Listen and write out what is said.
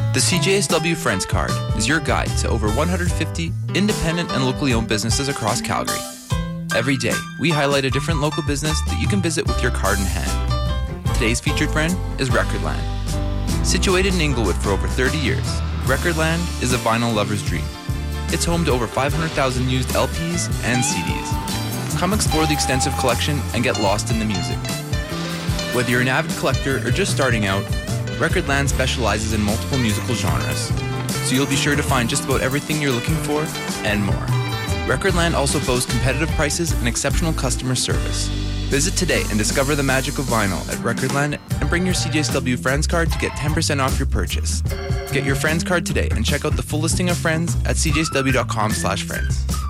The CJSW Friends Card is your guide to over 150 independent and locally owned businesses across Calgary. Every day, we highlight a different local business that you can visit with your card in hand. Today's featured friend is Recordland. Situated in Inglewood for over 30 years, Recordland is a vinyl lover's dream. It's home to over 500,000 used LPs and CDs. Come explore the extensive collection and get lost in the music. Whether you're an avid collector or just starting out, Recordland specializes in multiple musical genres, so you'll be sure to find just about everything you're looking for and more. Recordland also boasts competitive prices and exceptional customer service. Visit today and discover the magic of vinyl at Recordland and bring your CJSW Friends Card to get 10% off your purchase. Get your Friends Card today and check out the full listing of friends at cjsw.com/friends.